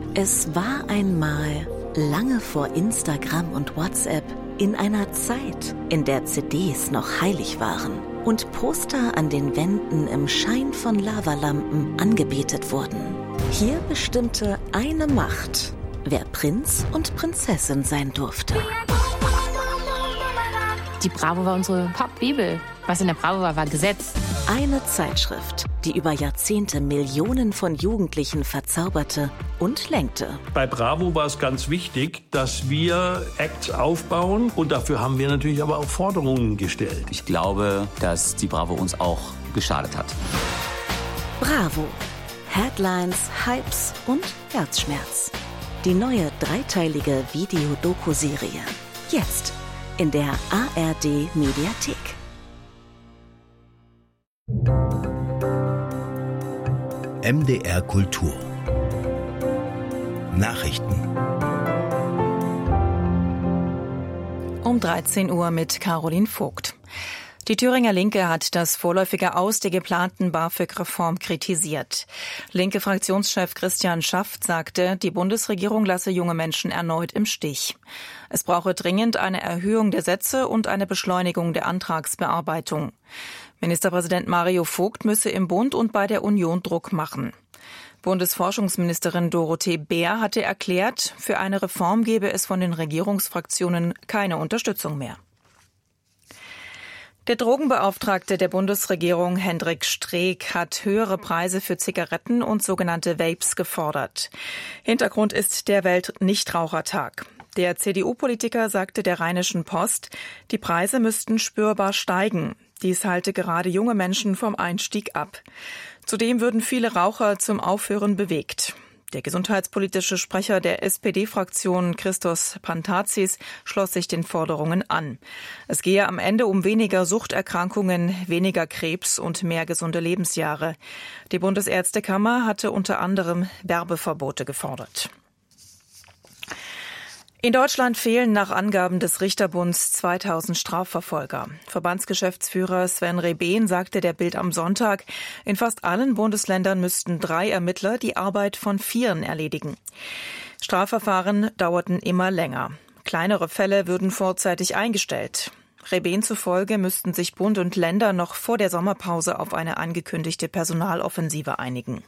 Es war einmal, lange vor Instagram und WhatsApp, in einer Zeit, in der CDs noch heilig waren und Poster an den Wänden im Schein von Lavalampen angebetet wurden. Hier bestimmte eine Macht, wer Prinz und Prinzessin sein durfte. Die Bravo war unsere Pop-Bibel. Was in der Bravo war, war Gesetz. Eine Zeitschrift, die über Jahrzehnte Millionen von Jugendlichen verzauberte und lenkte. Bei Bravo war es ganz wichtig, dass wir Acts aufbauen und dafür haben wir natürlich aber auch Forderungen gestellt. Ich glaube, dass die Bravo uns auch geschadet hat. Bravo. Headlines, Hypes und Herzschmerz. Die neue dreiteilige Videodoku-Serie. Jetzt in der ARD-Mediathek. MDR Kultur. Nachrichten. Um 13 Uhr mit Caroline Vogt. Die Thüringer Linke hat das vorläufige Aus der geplanten BAföG-Reform kritisiert. Linke Fraktionschef Christian Schaft sagte, die Bundesregierung lasse junge Menschen erneut im Stich. Es brauche dringend eine Erhöhung der Sätze und eine Beschleunigung der Antragsbearbeitung. Ministerpräsident Mario Vogt müsse im Bund und bei der Union Druck machen. Bundesforschungsministerin Dorothee Bär hatte erklärt, für eine Reform gebe es von den Regierungsfraktionen keine Unterstützung mehr. Der Drogenbeauftragte der Bundesregierung, Hendrik Streeck, hat höhere Preise für Zigaretten und sogenannte Vapes gefordert. Hintergrund ist der Weltnichtrauchertag. Der CDU-Politiker sagte der Rheinischen Post, die Preise müssten spürbar steigen. Dies halte gerade junge Menschen vom Einstieg ab. Zudem würden viele Raucher zum Aufhören bewegt. Der gesundheitspolitische Sprecher der SPD-Fraktion Christos Pantazis schloss sich den Forderungen an. Es gehe am Ende um weniger Suchterkrankungen, weniger Krebs und mehr gesunde Lebensjahre. Die Bundesärztekammer hatte unter anderem Werbeverbote gefordert. In Deutschland fehlen nach Angaben des Richterbunds 2000 Strafverfolger. Verbandsgeschäftsführer Sven Rebehn sagte der Bild am Sonntag, in fast allen Bundesländern müssten 3 Ermittler die Arbeit von 4 erledigen. Strafverfahren dauerten immer länger. Kleinere Fälle würden vorzeitig eingestellt. Rebehn zufolge müssten sich Bund und Länder noch vor der Sommerpause auf eine angekündigte Personaloffensive einigen.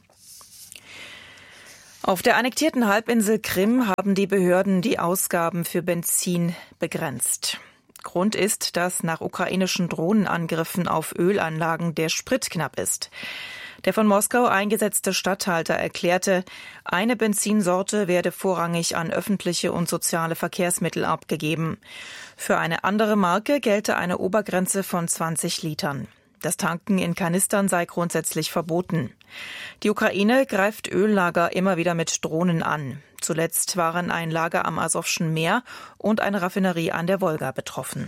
Auf der annektierten Halbinsel Krim haben die Behörden die Ausgaben für Benzin begrenzt. Grund ist, dass nach ukrainischen Drohnenangriffen auf Ölanlagen der Sprit knapp ist. Der von Moskau eingesetzte Statthalter erklärte, eine Benzinsorte werde vorrangig an öffentliche und soziale Verkehrsmittel abgegeben. Für eine andere Marke gelte eine Obergrenze von 20 Litern. Das Tanken in Kanistern sei grundsätzlich verboten. Die Ukraine greift Öllager immer wieder mit Drohnen an. Zuletzt waren ein Lager am Asowschen Meer und eine Raffinerie an der Wolga betroffen.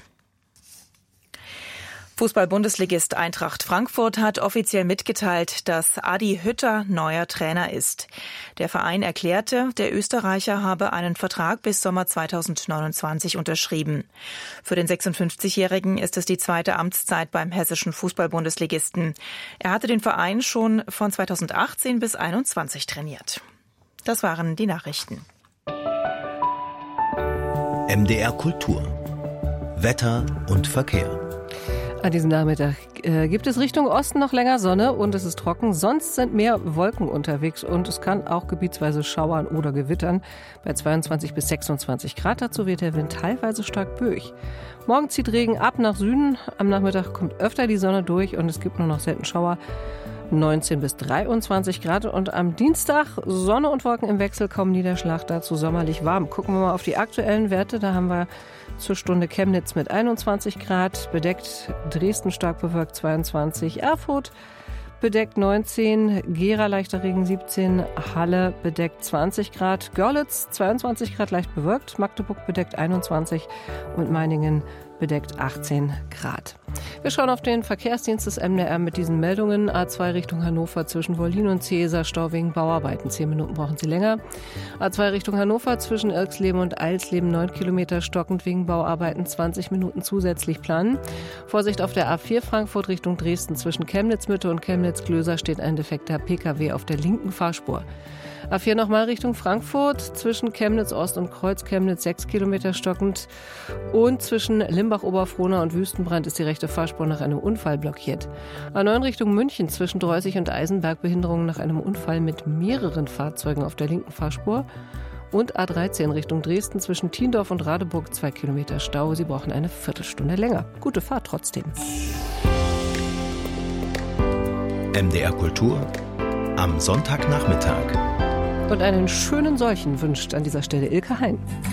Fußball-Bundesligist Eintracht Frankfurt hat offiziell mitgeteilt, dass Adi Hütter neuer Trainer ist. Der Verein erklärte, der Österreicher habe einen Vertrag bis Sommer 2029 unterschrieben. Für den 56-Jährigen ist es die zweite Amtszeit beim hessischen Fußball-Bundesligisten. Er hatte den Verein schon von 2018 bis 2021 trainiert. Das waren die Nachrichten. MDR Kultur. Wetter und Verkehr. An diesem Nachmittag gibt es Richtung Osten noch länger Sonne und es ist trocken. Sonst sind mehr Wolken unterwegs und es kann auch gebietsweise schauern oder gewittern. Bei 22 bis 26 Grad dazu wird der Wind teilweise stark böig. Morgen zieht Regen ab nach Süden. Am Nachmittag kommt öfter die Sonne durch und es gibt nur noch selten Schauer. 19 bis 23 Grad und am Dienstag Sonne und Wolken im Wechsel, kaum Niederschlag, dazu sommerlich warm. Gucken wir mal auf die aktuellen Werte. Da haben wir zur Stunde Chemnitz mit 21 Grad, bedeckt Dresden stark bewölkt 22, Erfurt bedeckt 19, Gera leichter Regen 17, Halle bedeckt 20 Grad, Görlitz 22 Grad leicht bewölkt, Magdeburg bedeckt 21 und Meiningen bedeckt 18 Grad. Wir schauen auf den Verkehrsdienst des MDR mit diesen Meldungen. A2 Richtung Hannover zwischen Wollin und Cäsar, Stau wegen Bauarbeiten. 10 Minuten brauchen Sie länger. A2 Richtung Hannover zwischen Irksleben und Eilsleben 9 Kilometer stockend wegen Bauarbeiten, 20 Minuten zusätzlich planen. Vorsicht auf der A4 Frankfurt Richtung Dresden zwischen Chemnitz-Mitte und Chemnitz-Klöser steht ein defekter Pkw auf der linken Fahrspur. A4 nochmal Richtung Frankfurt, zwischen Chemnitz Ost und Kreuz Chemnitz 6 Kilometer stockend. Und zwischen Limbach-Oberfrohna und Wüstenbrand ist die rechte Fahrspur nach einem Unfall blockiert. A9 Richtung München, zwischen Dreusig und Eisenberg Behinderungen nach einem Unfall mit mehreren Fahrzeugen auf der linken Fahrspur. Und A13 Richtung Dresden, zwischen Thiendorf und Radeburg 2 Kilometer Stau. Sie brauchen eine Viertelstunde länger. Gute Fahrt trotzdem. MDR Kultur am Sonntagnachmittag. Und einen schönen solchen wünscht an dieser Stelle Ilke Hein.